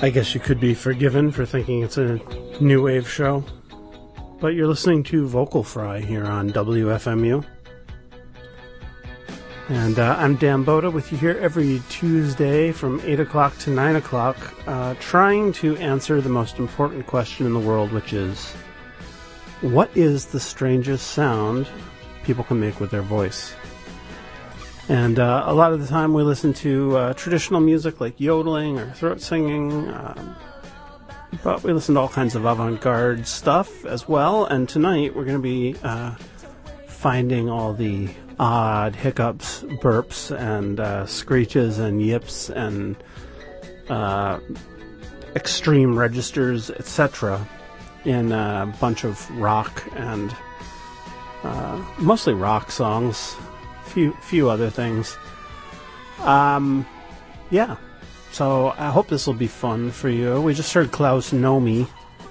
I guess you could be forgiven for thinking it's a new wave show, but you're listening to Vocal Fry here on WFMU. And I'm Dan Boda with you here every Tuesday from 8 o'clock to 9 o'clock, trying to answer the most important question in the world, which is, what is the strangest sound people can make with their voice? And a lot of the time we listen to traditional music like yodeling or throat singing, but we listen to all kinds of avant-garde stuff as well. And tonight we're going to be finding all the odd hiccups, burps, and screeches and yips and extreme registers, etc. in a bunch of rock and mostly rock songs. Few other things. Yeah. So I hope this will be fun for you. We just heard Klaus Nomi.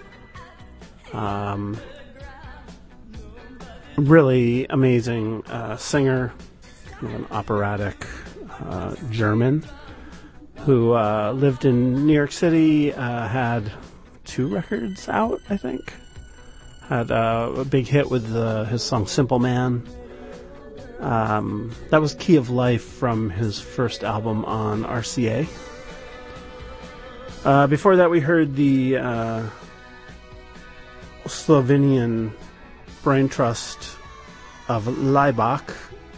Really amazing singer, kind of an operatic German who lived in New York City, had 2 records out, I think. Had a big hit with his song Simple Man. That was Key of Life from his first album on RCA. Before that, we heard the Slovenian Brain Trust of Laibach,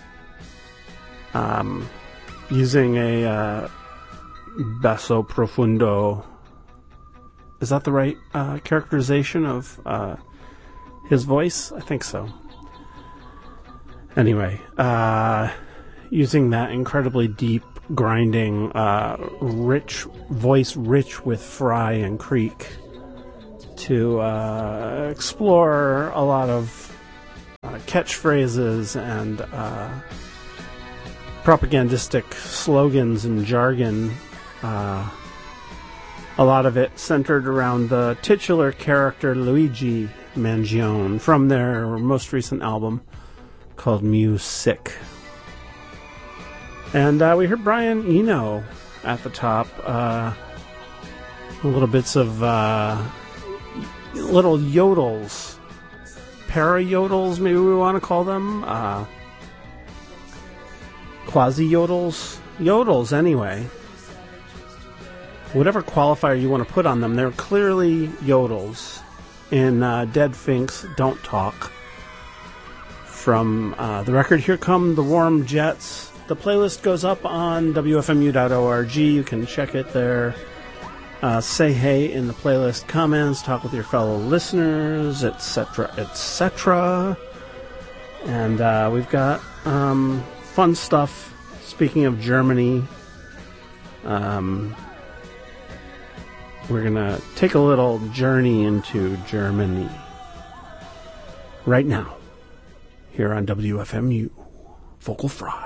using a basso profundo. Is that the right characterization of his voice? I think so. Anyway, using that incredibly deep, grinding, rich voice, rich with Fry and Creek, to explore a lot of catchphrases and propagandistic slogans and jargon. A lot of it centered around the titular character Luigi Mangione from their most recent album called Music. And we heard Brian Eno at the top. Little bits of little yodels. Para-yodels, maybe we want to call them. Quasi-yodels. Yodels, anyway. Whatever qualifier you want to put on them, they're clearly yodels in Dead Finks Don't Talk. From the record, Here Come the Warm Jets. The playlist goes up on WFMU.org. You can check it there. Say hey in the playlist comments. Talk with your fellow listeners, etc., etc. And we've got fun stuff. Speaking of Germany, we're going to take a little journey into Germany right now. Here on WFMU, Vocal Fry.